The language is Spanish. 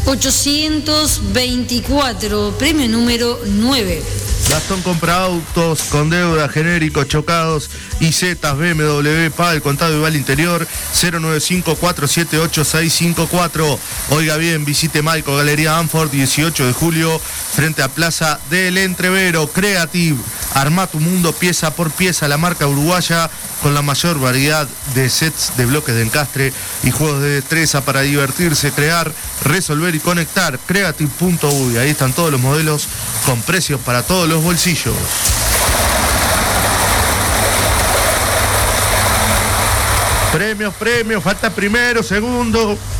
824, premio número 9. Gastón compra autos con deuda, genéricos, chocados, IZETAS, BMW, paga el contado y vale interior, 095-478-654. Oiga bien, visite Maico, Galería Anfort, 18 de julio, frente a Plaza del Entrevero. Creative, arma tu mundo pieza por pieza, la marca uruguaya con la mayor variedad de sets de bloques de encastre y juegos de destreza para divertirse, crear, resolver y conectar. Creative.uy, ahí están todos los modelos con precios para todos los bolsillos. Premios, falta primero, segundo.